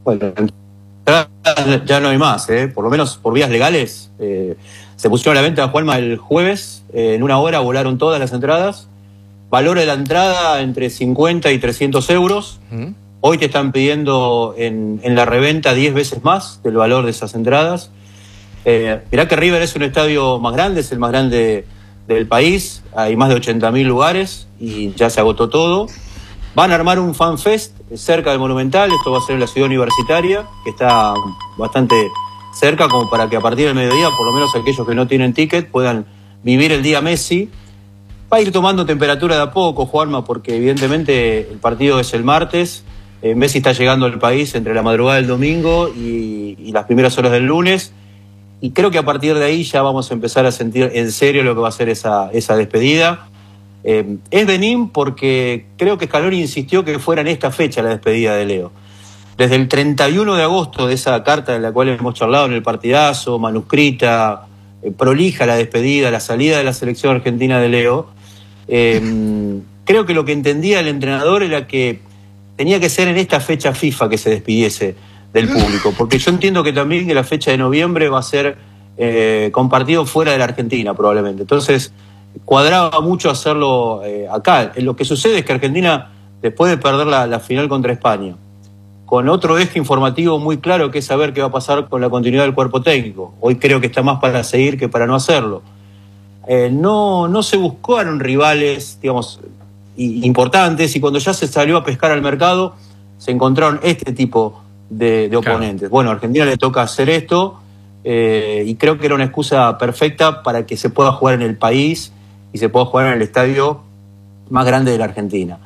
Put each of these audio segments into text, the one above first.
Bueno, ya no hay más, por lo menos por vías legales. Se pusieron a la venta, Juanma, el jueves, en una hora volaron todas las entradas. Valor de la entrada entre 50 y 300 euros. Hoy te están pidiendo en la reventa 10 veces más del valor de esas entradas. Mirá que River es un estadio más grande, es el más grande del país. Hay más de 80.000 lugares y ya se agotó todo. Van a armar un fanfest cerca del Monumental. Esto va a ser en la ciudad universitaria, que está bastante cerca, como para que a partir del mediodía, por lo menos aquellos que no tienen ticket, puedan vivir el día Messi. Va a ir tomando temperatura de a poco, Juanma, porque evidentemente el partido es el martes. Messi está llegando al país entre la madrugada del domingo y las primeras horas del lunes. Y creo que a partir de ahí ya vamos a empezar a sentir en serio lo que va a ser esa despedida. Es Benín porque creo que Scaloni insistió que fuera en esta fecha la despedida de Leo. Desde el 31 de agosto de esa carta de la cual hemos charlado en el partidazo, manuscrita, prolija la despedida, la salida de la selección argentina de Leo, creo que lo que entendía el entrenador era que tenía que ser en esta fecha FIFA que se despidiese del público, porque yo entiendo que también que la fecha de noviembre va a ser compartido fuera de la Argentina probablemente. Entonces cuadraba mucho hacerlo acá. Lo que sucede es que Argentina, después de perder la final contra España, con otro eje informativo muy claro que es saber qué va a pasar con la continuidad del cuerpo técnico, hoy creo que está más para seguir que para no hacerlo. No se buscaron rivales, digamos, importantes, y cuando ya se salió a pescar al mercado se encontraron este tipo de oponentes. Claro. Bueno, a Argentina le toca hacer esto y creo que era una excusa perfecta para que se pueda jugar en el país y se pueda jugar en el estadio más grande de la Argentina.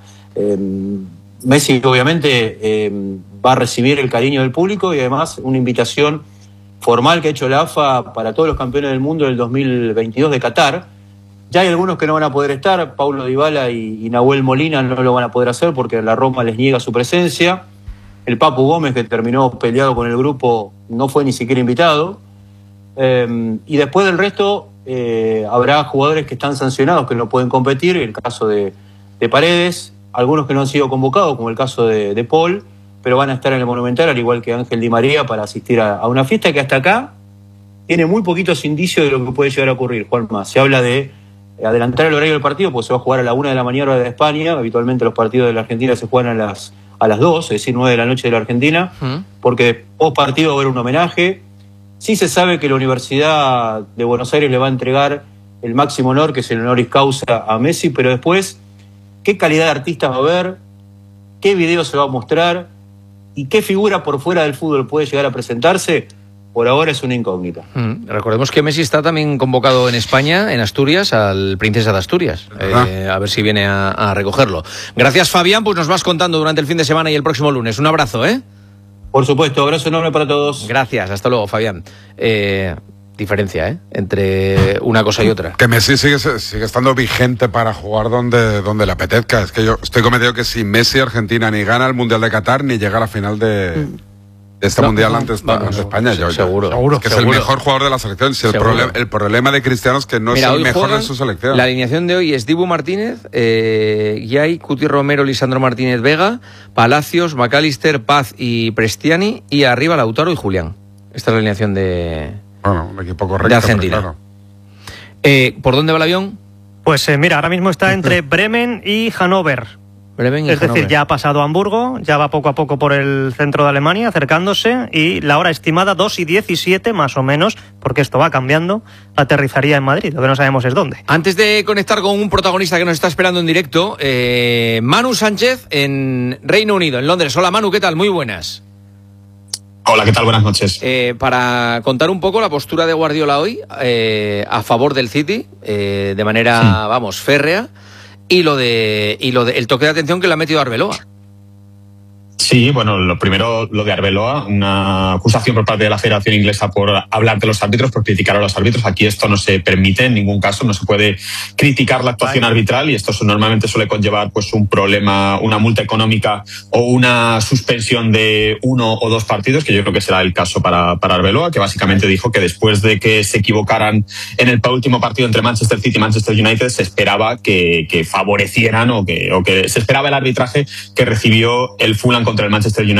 Messi obviamente va a recibir el cariño del público y además una invitación formal que ha hecho la AFA para todos los campeones del mundo del 2022 de Qatar. Ya hay algunos que no van a poder estar, Paulo Dybala y Nahuel Molina no lo van a poder hacer porque la Roma les niega su presencia. El Papu Gómez, que terminó peleado con el grupo, no fue ni siquiera invitado. Y después del resto habrá jugadores que están sancionados que no pueden competir, el caso de Paredes, algunos que no han sido convocados, como el caso de Paul, pero van a estar en el Monumental, al igual que Ángel Di María, para asistir a una fiesta que hasta acá tiene muy poquitos indicios de lo que puede llegar a ocurrir, Juanma. Se habla de adelantar el horario del partido, porque se va a jugar a la 1 de la mañana de España. Habitualmente los partidos de la Argentina se juegan a las 2, es decir, 9 de la noche de la Argentina, porque post partido va a haber un homenaje. Sí se sabe que la Universidad de Buenos Aires le va a entregar el máximo honor, que es el honoris causa a Messi, pero después, ¿qué calidad de artistas va a haber? ¿Qué video se va a mostrar? ¿Y qué figura por fuera del fútbol puede llegar a presentarse? Por ahora es una incógnita. Recordemos que Messi está también convocado en España, en Asturias, al Princesa de Asturias. A ver si viene a recogerlo. Gracias, Fabián, pues nos vas contando durante el fin de semana y el próximo lunes. Un abrazo, ¿eh? Por supuesto, abrazo enorme para todos. Gracias, hasta luego, Fabián. Diferencia, entre una cosa y otra. Que Messi sigue estando vigente para jugar donde le apetezca. Es que yo estoy convencido que si Messi Argentina ni gana el Mundial de Qatar ni llega a la final de este Mundial ante España, seguro. Que es el mejor jugador de la selección. Si el problema de Cristiano es que no es el mejor de su selección. La alineación de hoy es Dibu Martínez, Yay, Cuti Romero, Lisandro Martínez Vega, Palacios, McAllister, Paz y Prestiani, y arriba Lautaro y Julián. Esta es la alineación un equipo correcto de Argentina. Claro. ¿Por dónde va el avión? Pues mira, ahora mismo está entre Bremen y Hannover. Es decir, ya ha pasado a Hamburgo, ya va poco a poco por el centro de Alemania, acercándose, y la hora estimada 2:17 más o menos, porque esto va cambiando, aterrizaría en Madrid, lo que no sabemos es dónde. Antes de conectar con un protagonista que nos está esperando en directo, Manu Sánchez en Reino Unido, en Londres. Hola Manu, ¿qué tal? Muy buenas. Hola, ¿qué tal? Buenas noches. Para contar un poco la postura de Guardiola hoy a favor del City, de manera, férrea, y el toque de atención que le ha metido a Arbeloa. Sí, bueno, lo primero, lo de Arbeloa, una acusación por parte de la Federación Inglesa por hablar de los árbitros, por criticar a los árbitros. Aquí esto no se permite en ningún caso, no se puede criticar la actuación arbitral, y esto normalmente suele conllevar pues un problema, una multa económica o una suspensión de 1 o 2 partidos, que yo creo que será el caso para Arbeloa, que básicamente dijo que después de que se equivocaran en el último partido entre Manchester City y Manchester United, se esperaba que favorecieran o que se esperaba el arbitraje que recibió el Fulham contra el Manchester United